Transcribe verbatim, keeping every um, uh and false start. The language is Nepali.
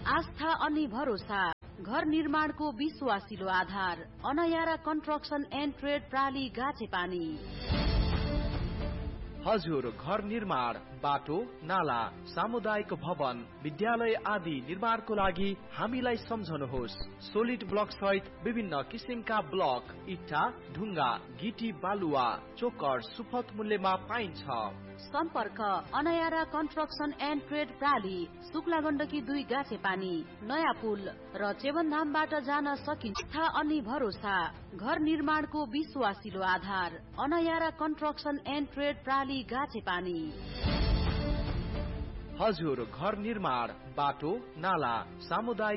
आस्था अनि भरोसा, घर निर्माणको विश्वासिलो आधार, अनयारा कन्स्ट्रक्सन एन्ड ट्रेड प्राली गाछेपानी। हजुर, घर निर्माण, बाटो, नाला, सामुदायिक भवन, विद्यालय आदि निर्माणको लागि हामीलाई सम्झनुहोस्। सोलिड ब्लक सहित विभिन्न किसिमका ब्लक, इट्टा, ढुङ्गा, गिटी, बालुवा, चोकर सुपथ मूल्यमा पाइन्छ। सम्पर्क अनयारा construction and trade प्राली, Shukla Gandaki दुई गाछेपानी, नयाँ पुल र चेवनधामबाट जान सकिन्छ। अनि भरोसा, घर निर्माणको विश्वासिलो आधार, अनयारा कन्स्ट्रक्सन एन्ड ट्रेड प्राली गाछेपानी। हजुर, घर निर्माण, बाटो, नाला, सामुदायिक